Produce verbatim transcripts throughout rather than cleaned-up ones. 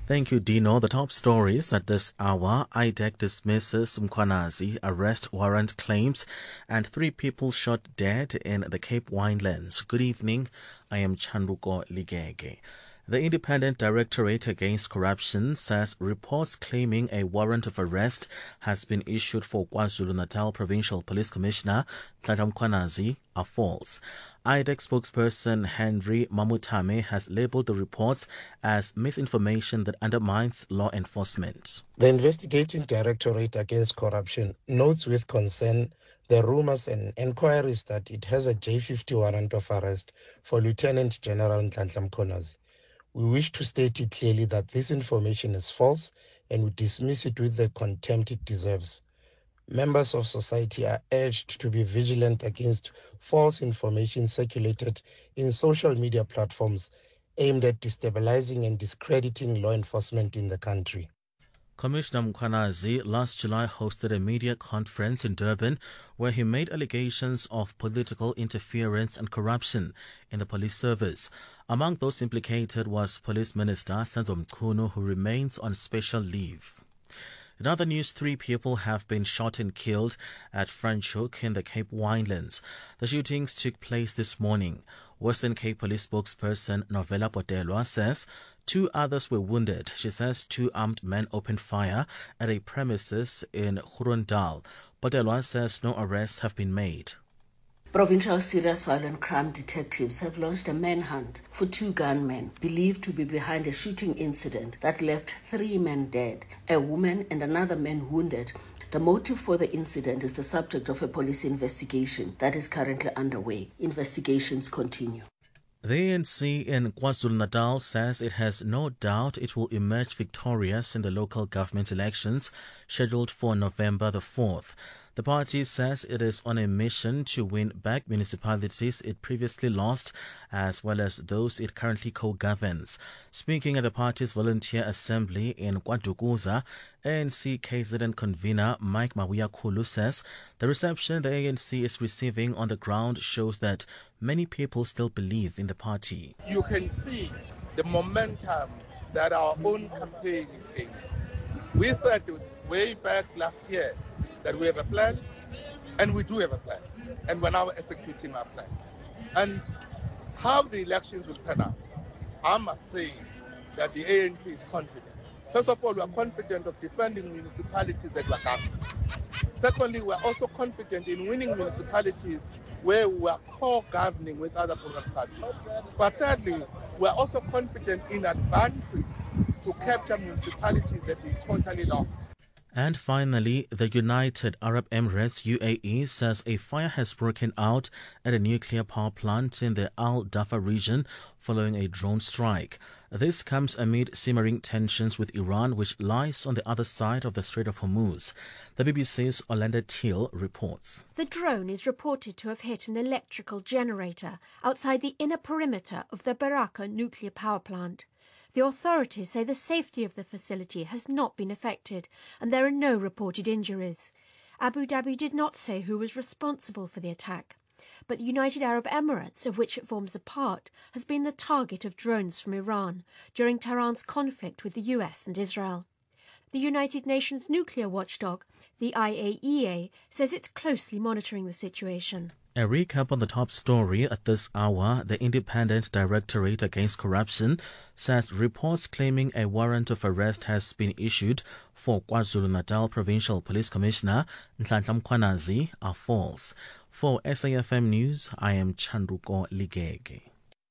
Thank you, Dino. The top stories at this hour. I D E C dismisses Mkhwanazi arrest warrant claims and three people shot dead in the Cape Winelands. Good evening. I am Chanduko Ligege. The Independent Directorate Against Corruption says reports claiming a warrant of arrest has been issued for KwaZulu-Natal Provincial Police Commissioner Nhlanhla Mkhwanazi are false. I D E C spokesperson Henry Mamutame has labelled the reports as misinformation that undermines law enforcement. The Investigating Directorate Against Corruption notes with concern the rumours and enquiries that it has a J fifty warrant of arrest for Lieutenant General Nhlanhla Mkhwanazi. We wish to state it clearly that this information is false and we dismiss it with the contempt it deserves. Members of society are urged to be vigilant against false information circulated in social media platforms aimed at destabilizing and discrediting law enforcement in the country. Commissioner Mkhwanazi last July hosted a media conference in Durban where he made allegations of political interference and corruption in the police service. Among those implicated was Police Minister Senzo Mchunu, who remains on special leave. In other news, three people have been shot and killed at Franschhoek in the Cape Winelands. The shootings took place this morning. Western Cape Police spokesperson Novella Potelwa says two others were wounded. She says two armed men opened fire at a premises in Gurundal. Potelwa says no arrests have been made. Provincial Serious Violent Crime detectives have launched a manhunt for two gunmen believed to be behind a shooting incident that left three men dead, a woman and another man wounded. The motive for the incident is the subject of a police investigation that is currently underway. Investigations continue. The A N C in KwaZulu-Natal says it has no doubt it will emerge victorious in the local government elections scheduled for November the fourth. The party says it is on a mission to win back municipalities it previously lost, as well as those it currently co-governs. Speaking at the party's volunteer assembly in KwaDukuza, A N C K Z N convener Mike Mawuyakulu says the reception the A N C is receiving on the ground shows that many people still believe in the party. You can see the momentum that our own campaign is in. We said way back last year that we have a plan, and we do have a plan, and we're now executing our plan. And how the elections will turn out, I must say that the A N C is confident. First of all, we are confident of defending municipalities that we are governing. Secondly, we are also confident in winning municipalities where we are co-governing with other political parties. But thirdly, we are also confident in advancing to capture municipalities that we totally lost. And finally, the United Arab Emirates U A E says a fire has broken out at a nuclear power plant in the Al Dafa region following a drone strike. This comes amid simmering tensions with Iran, which lies on the other side of the Strait of Hormuz. The B B C's Orlando Teal reports. The drone is reported to have hit an electrical generator outside the inner perimeter of the Baraka nuclear power plant. The authorities say the safety of the facility has not been affected and there are no reported injuries. Abu Dhabi did not say who was responsible for the attack, but the United Arab Emirates, of which it forms a part, has been the target of drones from Iran during Tehran's conflict with the U S and Israel. The United Nations nuclear watchdog, the I A E A, says it's closely monitoring the situation. A recap on the top story at this hour. The Independent Directorate Against Corruption says reports claiming a warrant of arrest has been issued for KwaZulu-Natal Provincial Police Commissioner Nhlanhla Mkhwanazi are false. For S A F M News, I am Chanduko Ligege.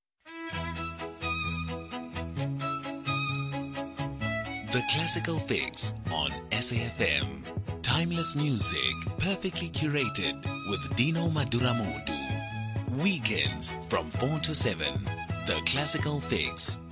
The Classical Fix on S A F M. Timeless music, perfectly curated with Dino Maduramodu. Weekends from four to seven. The Classical Fix.